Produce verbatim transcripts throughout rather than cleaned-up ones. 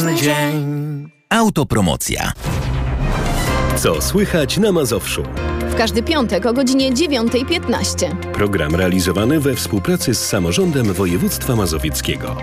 dzień. Autopromocja. Co słychać na Mazowszu? W każdy piątek o godzinie dziewiąta piętnaście. Program realizowany we współpracy z Samorządem Województwa Mazowieckiego.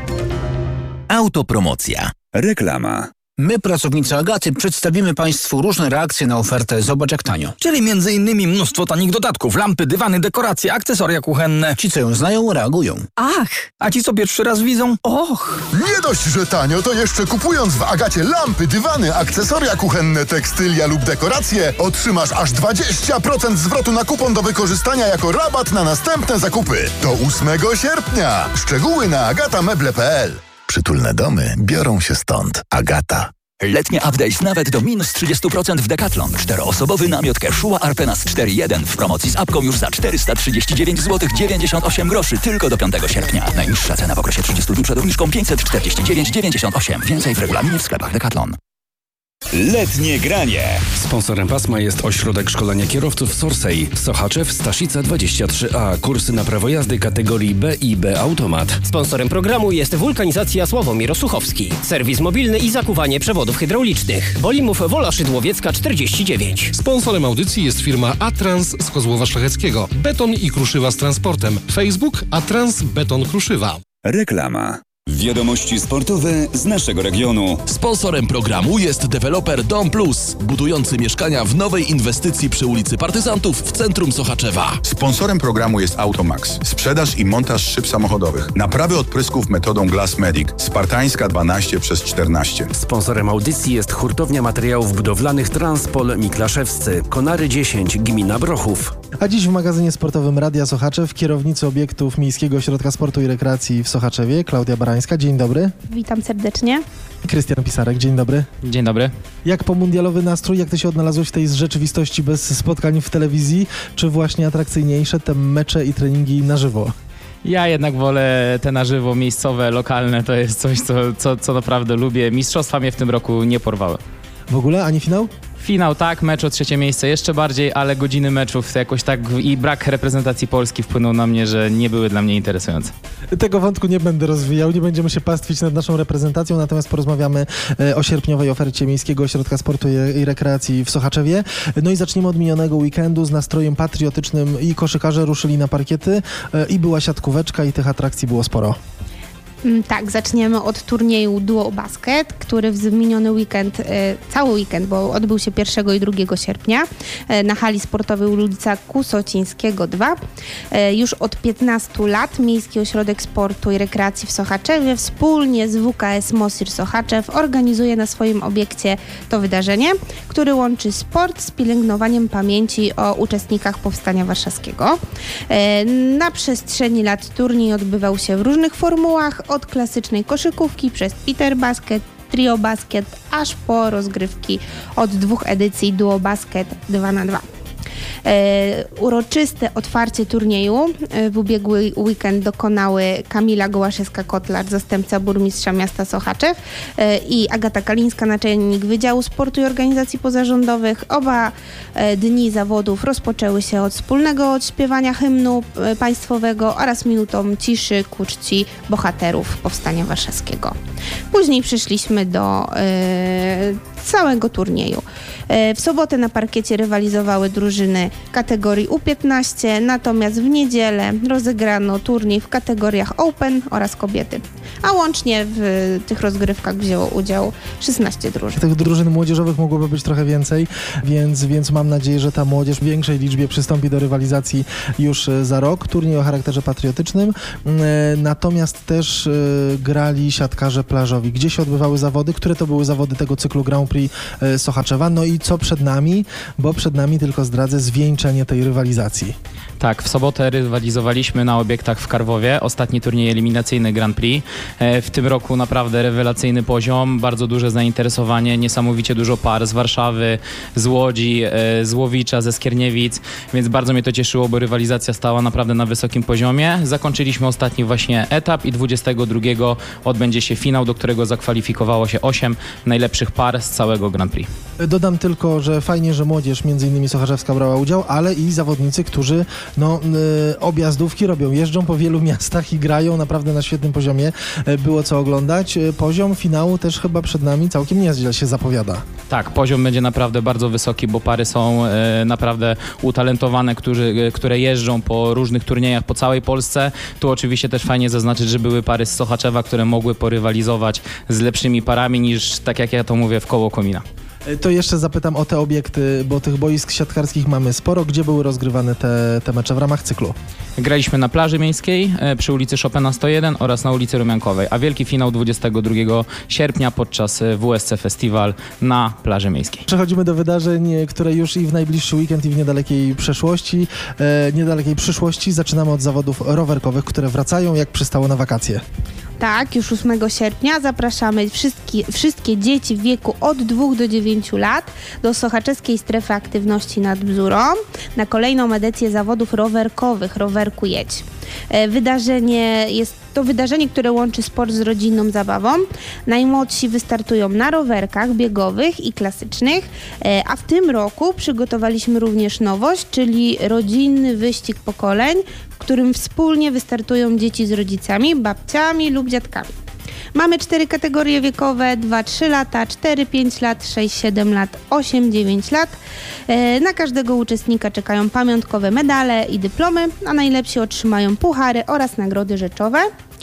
Autopromocja. Reklama. My, pracownicy Agaty, przedstawimy Państwu różne reakcje na ofertę Zobacz jak tanio. Czyli między innymi mnóstwo tanich dodatków, lampy, dywany, dekoracje, akcesoria kuchenne. Ci, co ją znają, reagują. Ach! A ci, co pierwszy raz widzą? Och! Nie dość, że tanio, to jeszcze kupując w Agacie lampy, dywany, akcesoria kuchenne, tekstylia lub dekoracje, otrzymasz aż dwadzieścia procent zwrotu na kupon do wykorzystania jako rabat na następne zakupy. Do ósmego sierpnia. Szczegóły na agatameble kropka p l. Przytulne domy biorą się stąd. Agata. Letnie update nawet do minus trzydzieści procent w Decathlon. Czteroosobowy namiot Quechua Arpenas cztery jeden w promocji z apką już za czterysta trzydzieści dziewięć złotych dziewięćdziesiąt osiem groszy tylko do piątego sierpnia. Najniższa cena w okresie trzydziestu dni przed obniżką pięćset czterdzieści dziewięć dziewięćdziesiąt osiem. Więcej w regulaminie w sklepach Decathlon. Letnie granie. Sponsorem pasma jest Ośrodek Szkolenia Kierowców Sorsej. Sochaczew, Staszica dwadzieścia trzy a. Kursy na prawo jazdy kategorii B i B Automat. Sponsorem programu jest Wulkanizacja Sławomir Osuchowski. Serwis mobilny i zakuwanie przewodów hydraulicznych. Wolimów Wola Szydłowiecka czterdzieści dziewięć. Sponsorem audycji jest firma Atrans z Kozłowa Szlacheckiego. Beton i kruszywa z transportem. Facebook Atrans Beton Kruszywa. Reklama. Wiadomości sportowe z naszego regionu. Sponsorem programu jest deweloper Dom Plus, budujący mieszkania w nowej inwestycji przy ulicy Partyzantów w centrum Sochaczewa. Sponsorem programu jest Automax, sprzedaż i montaż szyb samochodowych, naprawy odprysków metodą Glass Medic, Spartańska dwanaście przez czternaście. Sponsorem audycji jest Hurtownia Materiałów Budowlanych Transpol Miklaszewscy, Konary dziesięć, gmina Brochów. A dziś w magazynie sportowym Radia Sochaczew kierownicy obiektów Miejskiego Ośrodka Sportu i Rekreacji w Sochaczewie, Klaudia Barańska. Dzień dobry. Witam serdecznie. Krystian Pisarek, dzień dobry. Dzień dobry. Jak pomundialowy nastrój, jak ty się odnalazłeś w tej rzeczywistości bez spotkań w telewizji, czy właśnie atrakcyjniejsze te mecze i treningi na żywo? Ja jednak wolę te na żywo, miejscowe, lokalne, to jest coś, co, co, co naprawdę lubię. Mistrzostwa mnie w tym roku nie porwały. W ogóle? Ani finał? Finał tak, mecz o trzecie miejsce jeszcze bardziej, ale godziny meczów jakoś tak i brak reprezentacji Polski wpłynął na mnie, że nie były dla mnie interesujące. Tego wątku nie będę rozwijał, nie będziemy się pastwić nad naszą reprezentacją, natomiast porozmawiamy o sierpniowej ofercie Miejskiego Ośrodka Sportu i Rekreacji w Sochaczewie. No i zaczniemy od minionego weekendu z nastrojem patriotycznym i koszykarze ruszyli na parkiety i była siatkóweczka i tych atrakcji było sporo. Tak, zaczniemy od turnieju Duo Basket, który w miniony weekend, cały weekend, bo odbył się pierwszego i drugiego sierpnia na hali sportowej ulica Kusocińskiego dwa. Już od piętnastu lat Miejski Ośrodek Sportu i Rekreacji w Sochaczewie wspólnie z W K S Mosir Sochaczew organizuje na swoim obiekcie to wydarzenie, które łączy sport z pielęgnowaniem pamięci o uczestnikach Powstania Warszawskiego. Na przestrzeni lat turniej odbywał się w różnych formułach, od klasycznej koszykówki przez Peter Basket, Trio Basket, aż po rozgrywki od dwóch edycji Duo Basket dwa na dwa. E, uroczyste otwarcie turnieju e, w ubiegły weekend dokonały Kamila Gołaszewska-Kotlarz, zastępca burmistrza miasta Sochaczew e, i Agata Kalińska, naczelnik Wydziału Sportu i Organizacji Pozarządowych. Oba e, dni zawodów rozpoczęły się od wspólnego odśpiewania hymnu e, państwowego oraz minutą ciszy ku czci bohaterów Powstania Warszawskiego. Później przeszliśmy do e, całego turnieju. E, w sobotę na parkiecie rywalizowały drużyny kategorii U piętnaście, natomiast w niedzielę rozegrano turniej w kategoriach Open oraz kobiety, a łącznie w tych rozgrywkach wzięło udział szesnaście drużyn. Tych drużyn młodzieżowych mogłoby być trochę więcej, więc, więc mam nadzieję, że ta młodzież w większej liczbie przystąpi do rywalizacji już za rok. Turniej o charakterze patriotycznym, natomiast też grali siatkarze plażowi. Gdzie się odbywały zawody? Które to były zawody tego cyklu Grand Prix Sochaczewa? No i co przed nami? Bo przed nami, tylko zdradzę, zwieńczenie tej rywalizacji. Tak, w sobotę rywalizowaliśmy na obiektach w Karwowie, ostatni turniej eliminacyjny Grand Prix. W tym roku naprawdę rewelacyjny poziom, bardzo duże zainteresowanie, niesamowicie dużo par z Warszawy, z Łodzi, z Łowicza, ze Skierniewic, więc bardzo mnie to cieszyło, bo rywalizacja stała naprawdę na wysokim poziomie. Zakończyliśmy ostatni właśnie etap i dwudziestego drugiego odbędzie się finał, do którego zakwalifikowało się osiem najlepszych par z całego Grand Prix. Dodam tylko, że fajnie, że młodzież, między innymi sochaczewska, brała udział, ale i zawodnicy, którzy no, y, objazdówki robią, jeżdżą po wielu miastach i grają naprawdę na świetnym poziomie. Y, było co oglądać. Y, poziom finału też chyba przed nami całkiem nieźle się zapowiada. Tak, poziom będzie naprawdę bardzo wysoki, bo pary są y, naprawdę utalentowane, którzy, y, które jeżdżą po różnych turniejach po całej Polsce. Tu oczywiście też fajnie zaznaczyć, że były pary z Sochaczewa, które mogły porywalizować z lepszymi parami niż, tak jak ja to mówię, w koło komina. To jeszcze zapytam o te obiekty, bo tych boisk siatkarskich mamy sporo. Gdzie były rozgrywane te, te mecze w ramach cyklu? Graliśmy na plaży miejskiej przy ulicy Chopina sto jeden oraz na ulicy Rumiankowej, a wielki finał dwudziestego drugiego sierpnia podczas W S C Festiwal na plaży miejskiej. Przechodzimy do wydarzeń, które już i w najbliższy weekend i w niedalekiej przeszłości, e, niedalekiej przyszłości. Zaczynamy od zawodów rowerkowych, które wracają jak przystało na wakacje. Tak, już ósmego sierpnia zapraszamy wszystkie, wszystkie dzieci w wieku od dwóch do dziewięciu lat do Sochaczeskiej Strefy Aktywności nad Bzurą na kolejną edycję zawodów rowerkowych Rowerku Jedź. Wydarzenie jest to wydarzenie, które łączy sport z rodzinną zabawą. Najmłodsi wystartują na rowerkach biegowych i klasycznych, a w tym roku przygotowaliśmy również nowość, czyli rodzinny wyścig pokoleń, w którym wspólnie wystartują dzieci z rodzicami, babciami lub dziadkami. Mamy cztery kategorie wiekowe, dwa trzy lata, cztery pięć lat, sześć siedem lat, osiem dziewięć lat. Na każdego uczestnika czekają pamiątkowe medale i dyplomy, a najlepsi otrzymają puchary oraz nagrody rzeczowe.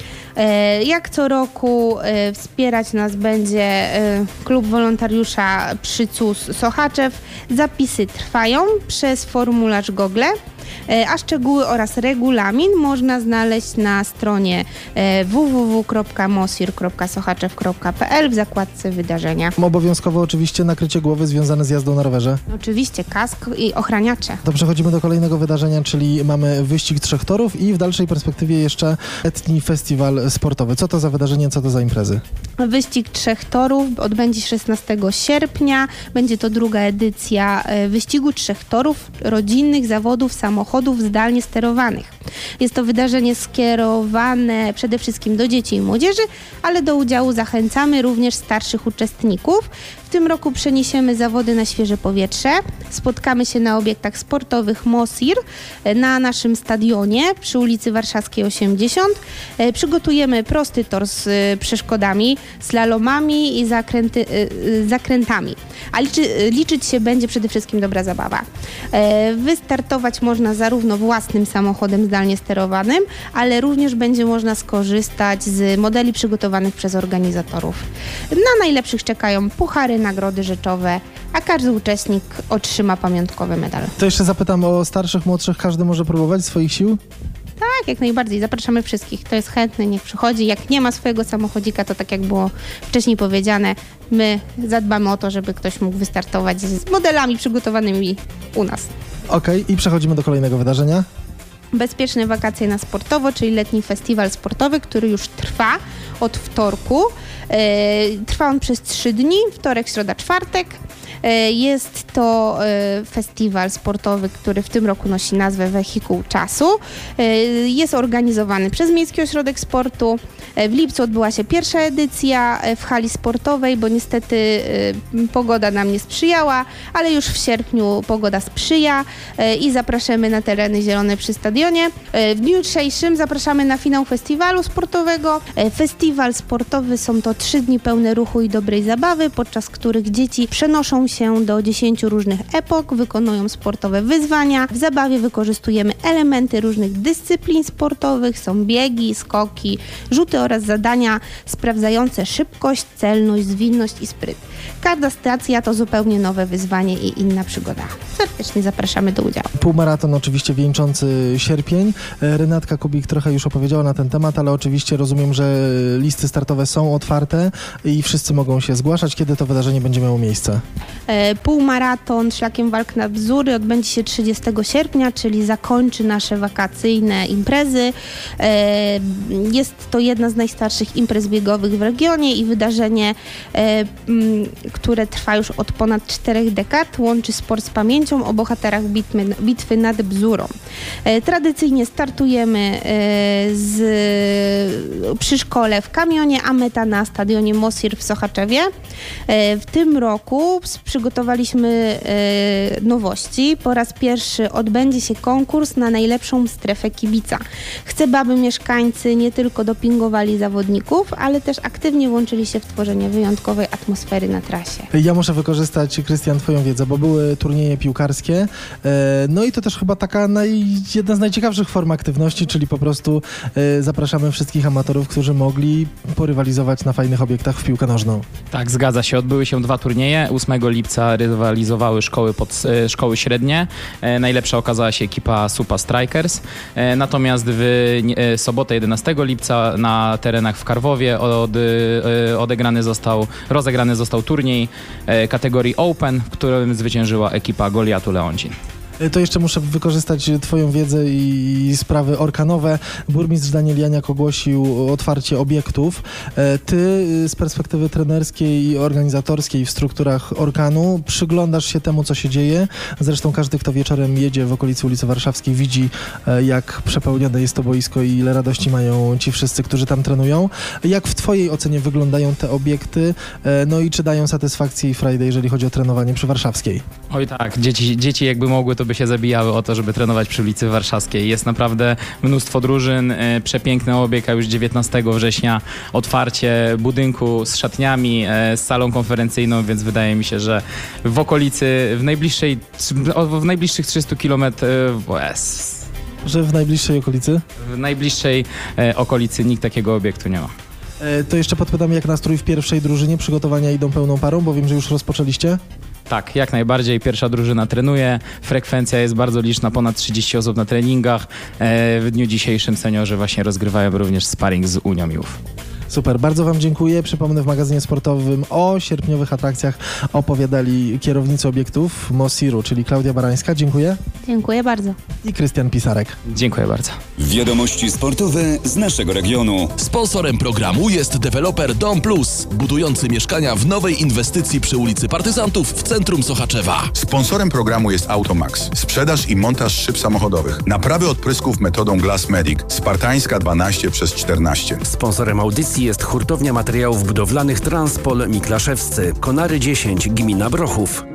Jak co roku wspierać nas będzie klub wolontariusza przy C U S Sochaczew. Zapisy trwają przez formularz Google, a szczegóły oraz regulamin można znaleźć na stronie w w w kropka mosir kropka sochaczew kropka p l w zakładce wydarzenia. Obowiązkowo oczywiście nakrycie głowy związane z jazdą na rowerze. Oczywiście kask i ochraniacze. To przechodzimy do kolejnego wydarzenia, czyli mamy wyścig trzech torów i w dalszej perspektywie jeszcze letni festiwal sportowy. Co to za wydarzenie, co to za imprezy? Wyścig trzech torów odbędzie się szesnastego sierpnia. Będzie to druga edycja wyścigu trzech torów rodzinnych zawodów samochodów zdalnie sterowanych. Jest to wydarzenie skierowane przede wszystkim do dzieci i młodzieży, ale do udziału zachęcamy również starszych uczestników. W tym roku przeniesiemy zawody na świeże powietrze. Spotkamy się na obiektach sportowych Mosir na naszym stadionie przy ulicy Warszawskiej osiemdziesiąt. Przygotujemy prosty tor z przeszkodami, slalomami i zakręty, zakrętami. A liczy, liczyć się będzie przede wszystkim dobra zabawa. Wystartować można zarówno własnym samochodem zdalnie sterowanym, ale również będzie można skorzystać z modeli przygotowanych przez organizatorów. Na najlepszych czekają puchary, nagrody rzeczowe, a każdy uczestnik otrzyma pamiątkowy medal. To jeszcze zapytam o starszych, młodszych. Każdy może próbować swoich sił? Tak, jak najbardziej. Zapraszamy wszystkich. Kto jest chętny, niech przychodzi. Jak nie ma swojego samochodzika, to tak jak było wcześniej powiedziane, my zadbamy o to, żeby ktoś mógł wystartować z modelami przygotowanymi u nas. Okej, okay, i przechodzimy do kolejnego wydarzenia. Bezpieczne wakacje na sportowo, czyli letni festiwal sportowy, który już trwa od wtorku. Trwa on przez trzy dni, wtorek, środa, czwartek. Jest to festiwal sportowy, który w tym roku nosi nazwę Wehikuł Czasu. Jest organizowany przez Miejski Ośrodek Sportu. W lipcu odbyła się pierwsza edycja w hali sportowej, bo niestety pogoda nam nie sprzyjała, ale już w sierpniu pogoda sprzyja i zapraszamy na tereny zielone przy stadionie. W dniu jutrzejszym zapraszamy na finał festiwalu sportowego. Festiwal sportowy są to trzy dni pełne ruchu i dobrej zabawy, podczas których dzieci przenoszą się do dziesięciu różnych epok, wykonują sportowe wyzwania. W zabawie wykorzystujemy elementy różnych dyscyplin sportowych, są biegi, skoki, rzuty oraz zadania sprawdzające szybkość, celność, zwinność i spryt. Każda stacja to zupełnie nowe wyzwanie i inna przygoda. Serdecznie zapraszamy do udziału. Półmaraton oczywiście wieńczący sierpień. Renatka Kubik trochę już opowiedziała na ten temat, ale oczywiście rozumiem, że listy startowe są otwarte i wszyscy mogą się zgłaszać. Kiedy to wydarzenie będzie miało miejsce? Półmaraton szlakiem walk na Bzury odbędzie się trzydziestego sierpnia, czyli zakończy nasze wakacyjne imprezy. Jest to jedna z najstarszych imprez biegowych w regionie i wydarzenie, które trwa już od ponad czterech dekad, łączy sport z pamięcią o bohaterach bitwy, bitwy nad Bzurą. Tradycyjnie startujemy z, przy szkole w Kamionie, a meta na stadionie Mosir w Sochaczewie. W tym roku przygotowaliśmy nowości. Po raz pierwszy odbędzie się konkurs na najlepszą strefę kibica. Chcę, aby mieszkańcy nie tylko dopingowali zawodników, ale też aktywnie włączyli się w tworzenie wyjątkowej atmosfery na trasie. Ja muszę wykorzystać, Krystian, twoją wiedzę, bo były turnieje piłkarskie, no i to też chyba taka naj, jedna z najciekawszych form aktywności, czyli po prostu zapraszamy wszystkich amatorów, którzy mogli porywalizować na fajnych obiektach w piłkę nożną. Tak, zgadza się. Odbyły się dwa turnieje. ósmego lipca rywalizowały szkoły, pod, szkoły średnie. Najlepsza okazała się ekipa Supa Strikers. Natomiast w sobotę jedenastego lipca na terenach w Karwowie od, odegrany został, rozegrany został turniej kategorii Open, w którym zwyciężyła ekipa Goliatu Leoncin. To jeszcze muszę wykorzystać twoją wiedzę i sprawy orkanowe. Burmistrz Daniel Janiak ogłosił otwarcie obiektów. Ty z perspektywy trenerskiej i organizatorskiej w strukturach Orkanu przyglądasz się temu, co się dzieje. Zresztą każdy, kto wieczorem jedzie w okolicy ulicy Warszawskiej, widzi, jak przepełnione jest to boisko i ile radości mają ci wszyscy, którzy tam trenują. Jak w twojej ocenie wyglądają te obiekty? No i czy dają satysfakcję i frajdę, jeżeli chodzi o trenowanie przy Warszawskiej? Oj tak, dzieci, dzieci jakby mogły, to by się zabijały o to, żeby trenować przy ulicy Warszawskiej. Jest naprawdę mnóstwo drużyn, e, przepiękny obieg, a już dziewiętnastego września otwarcie budynku z szatniami, e, z salą konferencyjną, więc wydaje mi się, że w okolicy, w najbliższej, w najbliższych trzystu kilometrach, że w najbliższej okolicy? W najbliższej e, okolicy nikt takiego obiektu nie ma. E, to jeszcze podpytam, jak nastrój w pierwszej drużynie? Przygotowania idą pełną parą, bo wiem, że już rozpoczęliście? Tak, jak najbardziej. Pierwsza drużyna trenuje. Frekwencja jest bardzo liczna, ponad trzydzieści osób na treningach. W dniu dzisiejszym seniorzy właśnie rozgrywają również sparring z Unią Miłów. Super, bardzo wam dziękuję. Przypomnę, w magazynie sportowym o sierpniowych atrakcjach opowiadali kierownicy obiektów Mosiru, czyli Klaudia Barańska. Dziękuję. Dziękuję bardzo. I Krystian Pisarek. Dziękuję bardzo. Wiadomości sportowe z naszego regionu. Sponsorem programu jest deweloper Dom Plus, budujący mieszkania w nowej inwestycji przy ulicy Partyzantów w centrum Sochaczewa. Sponsorem programu jest Automax. Sprzedaż i montaż szyb samochodowych. Naprawy odprysków metodą Glass Medic. Spartańska dwanaście przez czternaście. Sponsorem audycji jest hurtownia materiałów budowlanych Transpol Miklaszewscy. Konary dziesięć, gmina Brochów.